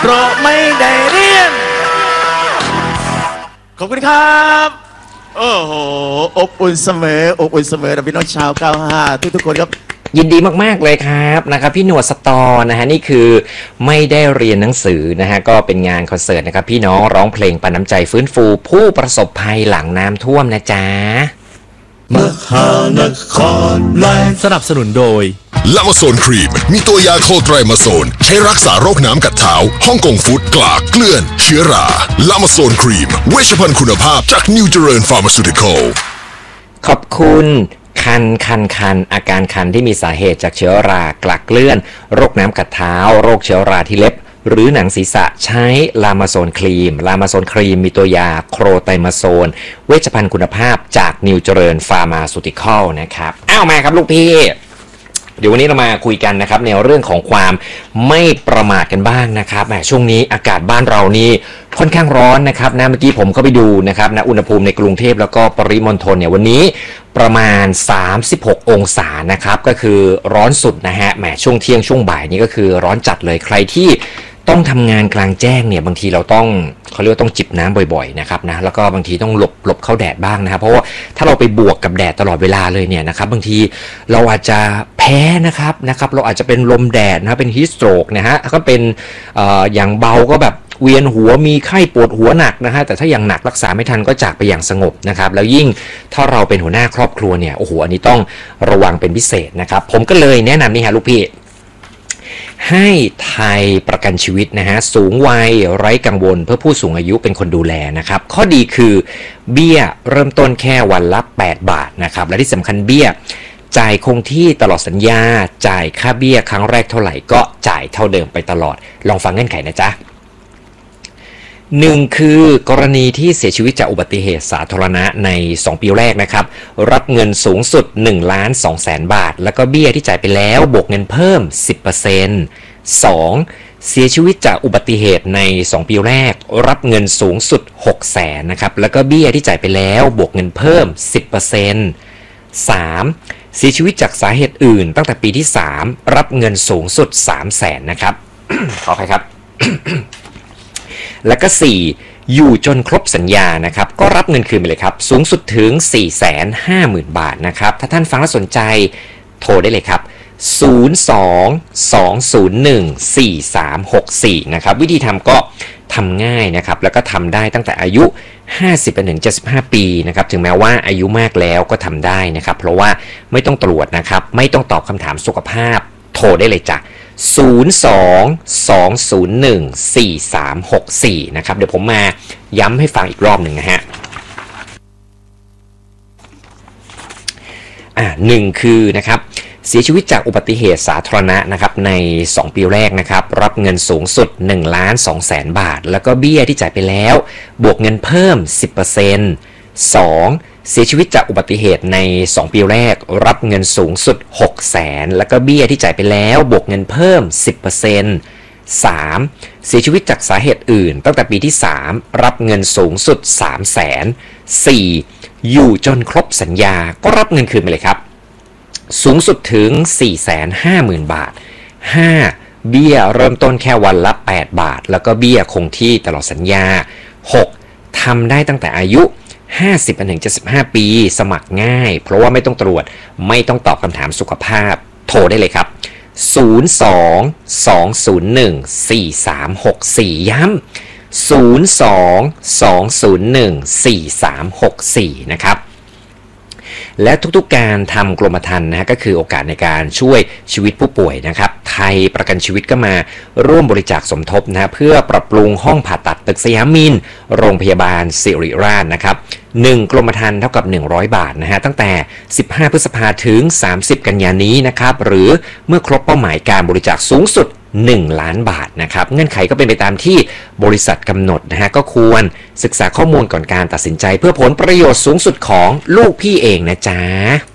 เพราะไม่ได้เรียนขอบคุณครับโอ้โหอบอุ่นเสมออบอุ่นเสมอนะพี่น้องชาว95ทุกคนครับยินดีมากๆเลยครับนะครับพี่หนวดสตอนะฮะนี่คือไม่ได้เรียนหนังสือนะฮะก็เป็นงานคอนเสิร์ตนะครับพี่น้องร้องเพลงปันน้ำใจฟื้นฟูผู้ประสบภัยหลังน้ำท่วมนะจ๊ะมหานครไลฟ์สนับสนุนโดยลามาโซนครีมมีตัวยาโคไตรมาโซนใช้รักษาโรคน้ำกัดเท้าฮ่องกงฟู้ดกลากเกลื่อนเชื้อราลามาโซนครีมเวชภัณฑ์คุณภาพจากนิวเจริญฟาร์มาซูติคอลขอบคุณคันอาการคันที่มีสาเหตุจากเชื้อรากลักเลื่อนโรคน้ำกัดเท้าโรคเชื้อราที่เล็บหรือหนังศีรษะใช้ลามาโซนครีมมีตัวยาโครไตมาโซนเวชภัณฑ์คุณภาพจากนิวเจริญฟาร์มาซูติคอลนะครับมาครับลูกพี่เดี๋ยววันนี้เรามาคุยกันนะครับในเรื่องของความไม่ประมาทกันบ้างนะครับช่วงนี้อากาศบ้านเรานี่ค่อนข้างร้อนนะครับเมื่อกี้ผมก็ไปดูนะครับอุณหภูมิในกรุงเทพแล้วก็ปริมณฑลเนี่ยวันนี้ประมาณ36องศานะครับก็คือร้อนสุดนะฮะช่วงเที่ยงช่วงบ่ายนี้ก็คือร้อนจัดเลยใครที่ต้องทำงานกลางแจ้งเนี่ยบางทีเราต้องเขาเรียกว่าต้องจิบน้ำบ่อยๆนะครับนะแล้วก็บางทีต้องหลบเข้าแดดบ้างนะครับเพราะว่าถ้าเราไปบวกกับแดดตลอดเวลาเลยเนี่ยนะครับบางทีเราอาจจะแพ้นะครับเราอาจจะเป็นลมแดดนะเป็นฮีทสโตรกนะฮะก็เป็นอย่างเบาก็แบบเวียนหัวมีไข้ปวดหัวหนักนะฮะแต่ถ้าอย่างหนักรักษาไม่ทันก็จากไปอย่างสงบนะครับแล้วยิ่งถ้าเราเป็นหัวหน้าครอบครัวเนี่ยโอ้โหอันนี้ต้องระวังเป็นพิเศษนะครับผมก็เลยแนะนำนี่ฮะลูกพี่ให้ไทยประกันชีวิตนะฮะสูงวัยไร้กังวลเพื่อผู้สูงอายุเป็นคนดูแลนะครับข้อดีคือเบี้ยเริ่มต้นแค่วันละ8บาทนะครับและที่สำคัญเบี้ยจ่ายคงที่ตลอดสัญญาจ่ายค่าเบี้ยครั้งแรกเท่าไหร่ก็จ่ายเท่าเดิมไปตลอดลองฟังเงื่อนไขนะจ๊ะ1คือกรณีที่เสียชีวิตจากอุบัติเหตุสาธารณะใน2ปีแรกนะครับรับเงินสูงสุด 1,200,000 บาทแล้วก็เบี้ยที่จ่ายไปแล้วบวกเงินเพิ่ม 10% 2เสียชีวิตจากอุบัติเหตุใน2ปีแรกรับเงินสูงสุด 600,000 นะครับแล้วก็เบี้ยที่จ่ายไปแล้วบวกเงินเพิ่ม 10% 3เสียชีวิตจากสาเหตุอื่นตั้งแต่ปีที่3รับเงินสูงสุด 300,000 นะครับ ขออภัยครับ และก็4อยู่จนครบสัญญานะครับก็รับเงินคืนไปเลยครับสูงสุดถึง 450,000 บาทนะครับถ้าท่านฟังแล้วสนใจโทรได้เลยครับ02-201-4364นะครับวิธีทำก็ทำง่ายนะครับแล้วก็ทำได้ตั้งแต่อายุ50-75 ปีนะครับถึงแม้ว่าอายุมากแล้วก็ทำได้นะครับเพราะว่าไม่ต้องตรวจนะครับไม่ต้องตอบคำถามสุขภาพโทรได้เลยจ้ะ02-201-4364นะครับเดี๋ยวผมมาย้ำให้ฟังอีกรอบหนึ่งนะฮะ1คือนะครับเสียชีวิตจากอุบัติเหตุสาธารณะนะครับใน2ปีแรกนะครับรับเงินสูงสุด 1,200,000 บาทแล้วก็เบี้ยที่จ่ายไปแล้วบวกเงินเพิ่ม 10% 2เสียชีวิตจากอุบัติเหตุใน2ปีแรกรับเงินสูงสุด 600,000แล้วก็เบี้ยที่จ่ายไปแล้วบวกเงินเพิ่ม 10% 3เสียชีวิตจากสาเหตุอื่นตั้งแต่ปีที่3รับเงินสูงสุด 300,000 4อยู่จนครบสัญญาก็รับเงินคืนไปเลยครับสูงสุดถึง 450,000 บาท 5เบี้ยเริ่มต้นแค่วันละ8บาทแล้วก็เบี้ยคงที่ตลอดสัญญา6ทำได้ตั้งแต่อายุ50-75 ปีสมัครง่ายเพราะว่าไม่ต้องตรวจไม่ต้องตอบคำถามสุขภาพโทรได้เลยครับ02-201-4364 ย้ำ02-201-4364 นะครับและทุกๆการทำกรมธรรม์นะฮะก็คือโอกาสในการช่วยชีวิตผู้ป่วยนะครับไทยประกันชีวิตก็มาร่วมบริจาคสมทบนะฮะเพื่อปรับปรุงห้องผ่าตัดตึกสยามมินโรงพยาบาลศิริราชนะครับ1กรมธรรม์เท่ากับ100 บาทนะฮะตั้งแต่15พฤษภาคมถึง30กันยายนนี้นะครับหรือเมื่อครบเป้าหมายการบริจาคสูงสุด1 ล้านบาทนะครับเงื่อนไขก็เป็นไปตามที่บริษัทกำหนดนะฮะก็ควรศึกษาข้อมูลก่อนการตัดสินใจเพื่อผลประโยชน์สูงสุดของลูกพี่เองนะจ๊ะ